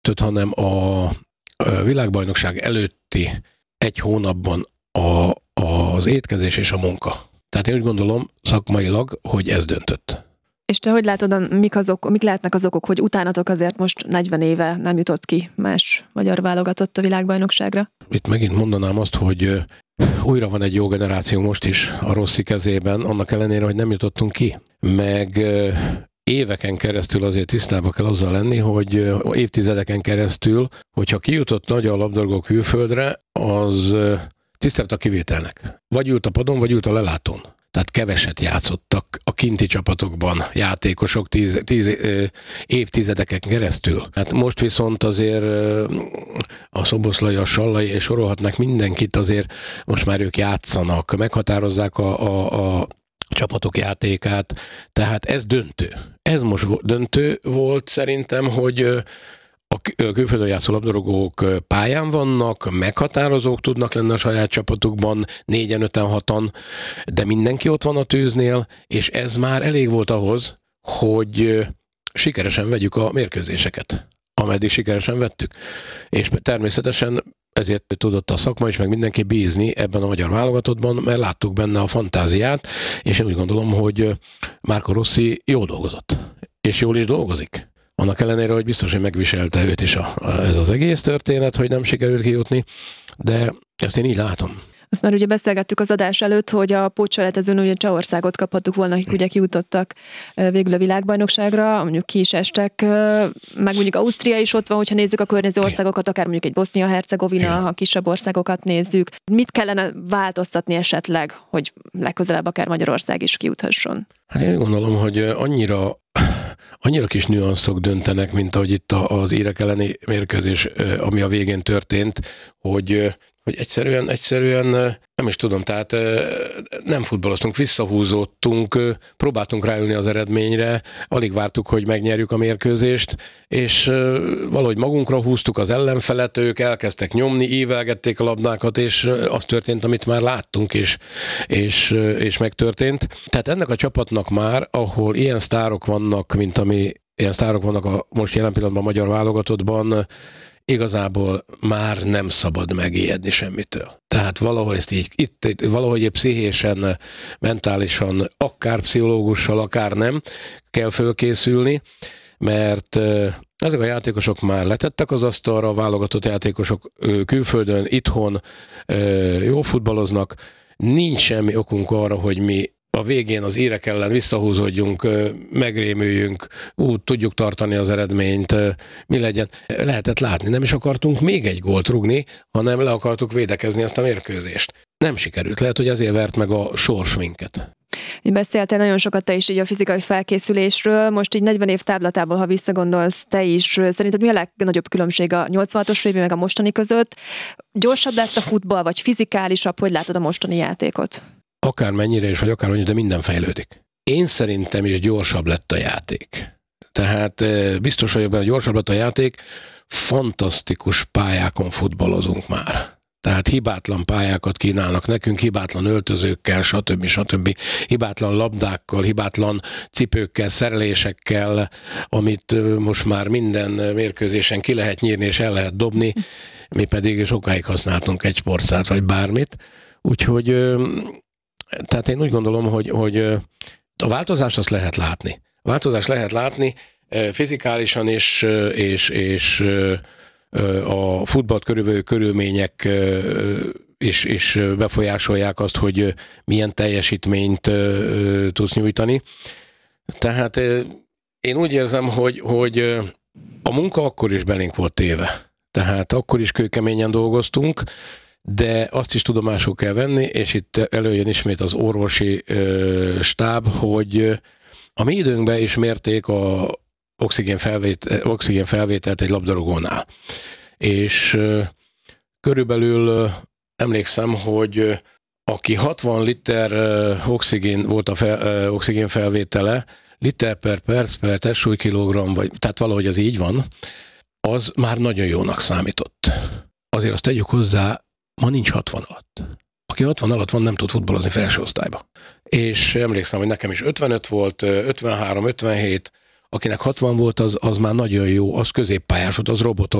hanem a világbajnokság előtti egy hónapban az étkezés és a munka. Tehát én úgy gondolom szakmailag, hogy ez döntött. És te hogy látod, mik lehetnek az okok, hogy utánatok azért most 40 éve nem jutott ki más magyar válogatott a világbajnokságra? Itt megint mondanám azt, hogy újra van egy jó generáció most is a Rossi kezében, annak ellenére, hogy nem jutottunk ki. Meg éveken keresztül azért tisztában kell azzal lenni, hogy évtizedeken keresztül, hogyha kijutott nagy a labdarúgó külföldre, az tisztelt a kivételnek. Vagy ült a padon, vagy ült a lelátón. Tehát keveset játszottak a kinti csapatokban játékosok 10 évtizedeken keresztül. Hát most viszont azért a Szoboszlai, a Sallai, és sorolhatnak mindenkit, azért most már ők játszanak, meghatározzák a csapatok játékát, tehát ez döntő. Ez most döntő volt szerintem, hogy a külföldön játszó labdarúgók pályán vannak, meghatározók tudnak lenni a saját csapatukban, 4-en, 5-en, 6-an, de mindenki ott van a tűznél, és ez már elég volt ahhoz, hogy sikeresen vegyük a mérkőzéseket, ameddig sikeresen vettük. És természetesen ezért tudott a szakma is, meg mindenki bízni ebben a magyar válogatottban, mert láttuk benne a fantáziát, és én úgy gondolom, hogy Marco Rossi jól dolgozott, és jól is dolgozik. Annak ellenére, hogy biztos, hogy megviselte őt is ez az egész történet, hogy nem sikerült kijutni, de ezt én így látom. Azt már ugye beszélgettük az adás előtt, hogy a pótselejtezőn ugye Csehországot kaphattuk volna, akik ugye kijutottak végül a világbajnokságra, mondjuk ki is estek, meg mondjuk Ausztria is ott van, hogyha nézzük a környező országokat, akár mondjuk egy Bosznia-Hercegovina, ha kisebb országokat nézzük. Mit kellene változtatni esetleg, hogy legközelebb akár Magyarország is kijuthasson? Hát én gondolom, hogy annyira kis nüanszok döntenek, mint ahogy itt az írek elleni mérkőzés, ami a végén történt, hogy egyszerűen nem is tudom, tehát nem futballoztunk, visszahúzódtunk, próbáltunk ráülni az eredményre, alig vártuk, hogy megnyerjük a mérkőzést, és valahogy magunkra húztuk az ellenfelet, ők elkezdtek nyomni, ívelgették a labdákat, és az történt, amit már láttunk, és megtörtént. Tehát ennek a csapatnak már, ahol ilyen sztárok vannak, ilyen sztárok vannak a most jelen pillanatban a magyar válogatottban, igazából már nem szabad megijedni semmitől. Tehát valahogy ezt valahogy pszichésen, mentálisan, akár pszichológussal, akár nem kell fölkészülni, mert ezek a játékosok már letettek az asztalra, a válogatott játékosok külföldön, itthon jó futballoznak, nincs semmi okunk arra, hogy mi a végén az írek ellen visszahúzódjunk, megrémüljünk, tudjuk tartani az eredményt, mi legyen. Lehetett látni, nem is akartunk még egy gólt rúgni, hanem le akartuk védekezni ezt a mérkőzést. Nem sikerült, lehet, hogy ezért vert meg a sors minket. Beszéltél nagyon sokat te is így a fizikai felkészülésről, most így 40 év táblatából, ha visszagondolsz te is, szerinted mi a legnagyobb különbség a 86-os évben meg a mostani között? Gyorsabb lett a futball, vagy fizikálisabb? Hogy látod a mostani játékot? Akármennyire is, vagy akármennyire, de minden fejlődik. Én szerintem is gyorsabb lett a játék. Tehát biztos vagyok benne, gyorsabb lett a játék, fantasztikus pályákon futballozunk már. Tehát hibátlan pályákat kínálnak nekünk, hibátlan öltözőkkel, stb. Hibátlan labdákkal, hibátlan cipőkkel, szerelésekkel, amit most már minden mérkőzésen ki lehet nyírni és el lehet dobni, mi pedig sokáig használtunk egy sportszát vagy bármit. Úgyhogy tehát én úgy gondolom, hogy a változást azt lehet látni. A változást lehet látni fizikálisan is, és a futballt körülbelül körülmények is befolyásolják azt, hogy milyen teljesítményt tudsz nyújtani. Tehát én úgy érzem, hogy a munka akkor is belénk volt téve. Tehát akkor is kőkeményen dolgoztunk, de azt is tudomásul kell venni, és itt előjön ismét az orvosi stáb, hogy a mi időnkben is mérték a oxigénfelvételt egy labdarúgónál. És körülbelül emlékszem, hogy aki 60 liter oxigén volt oxigénfelvétele, liter per perc per testsúlykilogramm, tehát valahogy ez így van, az már nagyon jónak számított. Azért azt tegyük hozzá, ma nincs 60 alatt. Aki 60 alatt van, nem tud futballozni felső osztályba. És emlékszem, hogy nekem is 55 volt, 53, 57, Akinek 60 volt, az már nagyon jó, az középpályás volt, az roboton